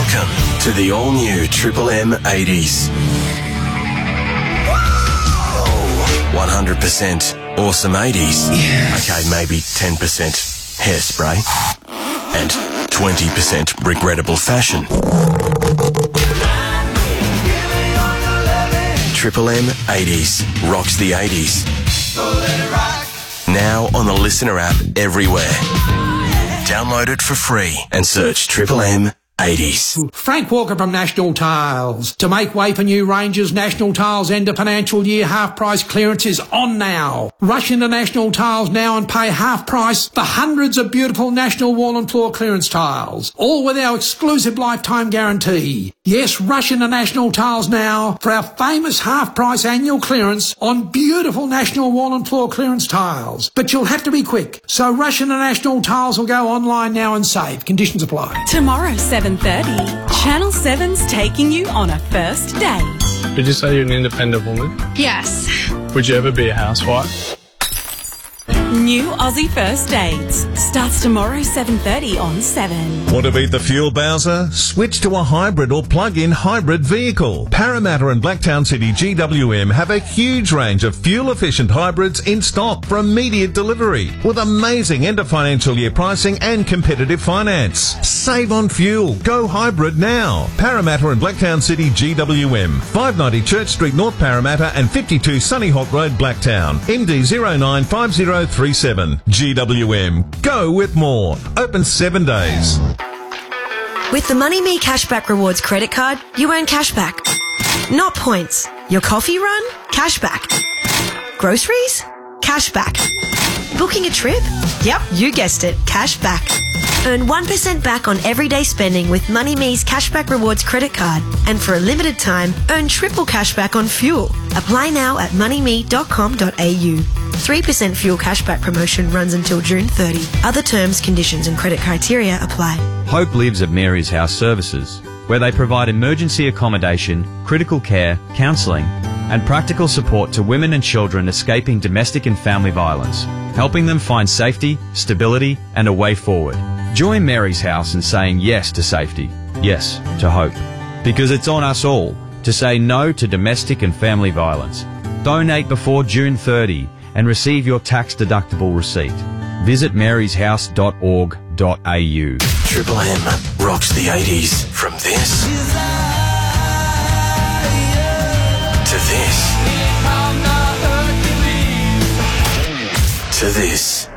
Welcome to the all-new Triple M 80s. 100% awesome 80s. Yes. Okay, maybe 10% hairspray and 20% regrettable fashion. Triple M 80s rocks the 80s. Now on the Listener app everywhere. Download it for free and search Triple M 80s. Frank Walker from National Tiles. To make way for new ranges, National Tiles end of financial year half price clearance is on now. Rush into National Tiles now and pay half price for hundreds of beautiful National wall and floor clearance tiles, all with our exclusive lifetime guarantee. Yes, rush into National Tiles now for our famous half price annual clearance on beautiful National wall and floor clearance tiles. But you'll have to be quick, so rush into National Tiles or go online now and save. Conditions apply. Tomorrow, 7:30, Channel 7's taking you on a first date. Did you say you're an independent woman? Yes. Would you ever be a housewife? New Aussie First Dates starts tomorrow 7:30 on 7. Want to beat the fuel bowser? Switch to a hybrid or plug-in hybrid vehicle. Parramatta and Blacktown City GWM have a huge range of fuel-efficient hybrids in stock for immediate delivery with amazing end of financial year pricing and competitive finance. Save on fuel. Go hybrid now. Parramatta and Blacktown City GWM. 590 Church Street, North Parramatta and 52 Sunny Hawk Road, Blacktown. MD 095037. GWM. Go with more. Open 7 days. With the MoneyMe Cashback Rewards credit card, you earn cashback. Not points. Your coffee run? Cashback. Groceries? Cashback. Booking a trip? Yep, you guessed it. Cashback. Earn 1% back on everyday spending with MoneyMe's Cashback Rewards credit card. And for a limited time, earn triple cashback on fuel. Apply now at moneyme.com.au. 3% fuel cashback promotion runs until June 30. Other terms, conditions and credit criteria apply. Hope lives at Mary's House Services, where they provide emergency accommodation, critical care, counselling and practical support to women and children escaping domestic and family violence, helping them find safety, stability and a way forward. Join Mary's House in saying yes to safety, yes to hope. Because it's on us all to say no to domestic and family violence. Donate before June 30 and receive your tax-deductible receipt. Visit maryshouse.org.au. Triple M rocks the 80s from this to this to this.